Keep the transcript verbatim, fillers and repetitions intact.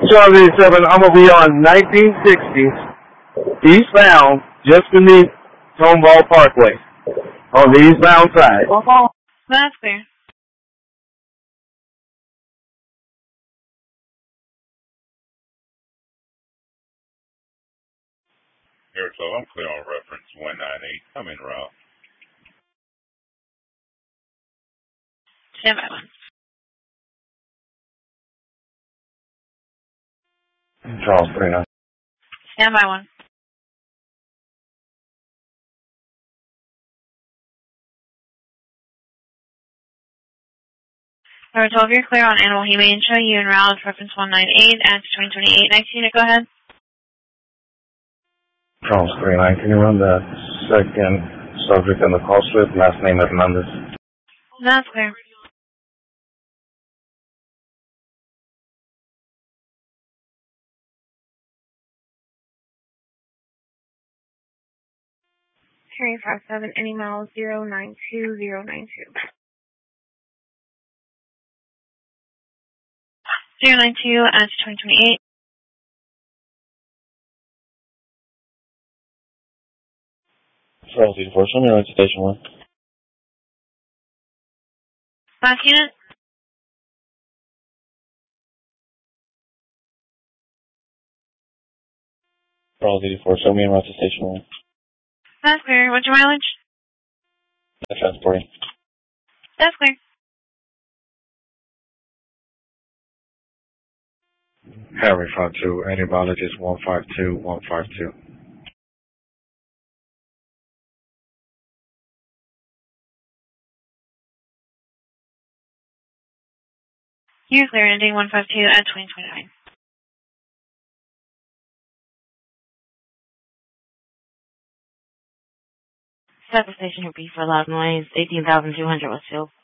Charlie seven, I'm going to be on nineteen sixty, eastbound, just beneath Tomball Parkway, on the eastbound side. That's clear. Here, so I'm clear on reference one nine eight. Come in, Rob. Stand by one. Charles three nine. Stand by one. Number twelve, you're clear on Animal Humane Show. You and Route reference one nine eight at twenty twenty-eight. Next unit, go ahead. Charles three nine, can you run the second subject on the call slip? Last name Hernandez. That's clear. Carry five seven, any mile zero nine two zero nine two. Zero nine two at twenty twenty-eight. Charles eighty-four, show me around to station one. Last unit. Charles eighty-four, show me around to station one. That's clear. What's your mileage? I'm transporting. That's clear. Harry five two, any mileage is one five two one five two. You're clear ending one five two at twenty twenty-nine. Second station here, B for loud noise, eighteen thousand two hundred Westfield.